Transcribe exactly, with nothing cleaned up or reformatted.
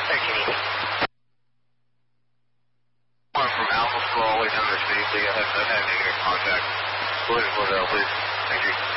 Hey, Kenny. One from Alpha School all the way down to City, so yeah, I've had negative contact. Please, please, please. Thank you.